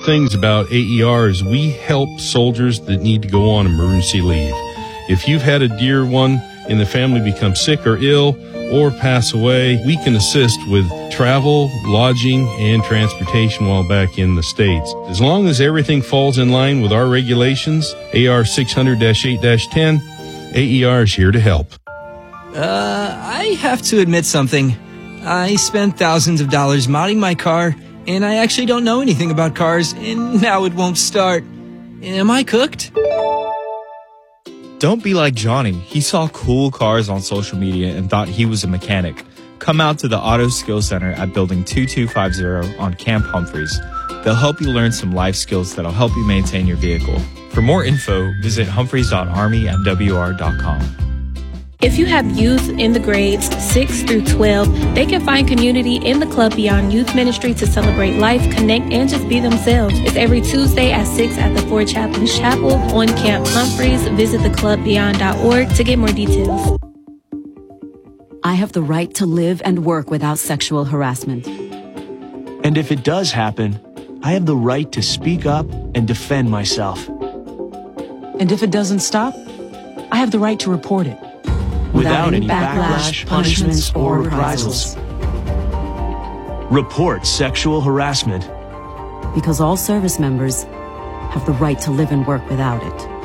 things about AER is we help soldiers that need to go on emergency leave. If you've had a dear one in the family become sick or ill or pass away, we can assist with travel, lodging, and transportation while back in the States. As long as everything falls in line with our regulations, AR 600-8-10, AER is here to help. I have to admit something. I spent thousands of dollars modding my car, and I actually don't know anything about cars, and now it won't start. Am I cooked? Don't be like Johnny. He saw cool cars on social media and thought he was a mechanic. Come out to the Auto Skills Center at Building 2250 on Camp Humphreys. They'll help you learn some life skills that'll help you maintain your vehicle. For more info, visit humphreys.armymwr.com. If you have youth in the grades 6 through 12, they can find community in the Club Beyond Youth Ministry to celebrate life, connect, and just be themselves. It's every Tuesday at 6 at the Ford Chaplain Chapel on Camp Humphreys. Visit theclubbeyond.org to get more details. I have the right to live and work without sexual harassment. And if it does happen, I have the right to speak up and defend myself. And if it doesn't stop, I have the right to report it. Without any backlash, punishments, or reprisals. Report sexual harassment. Because all service members have the right to live and work without it.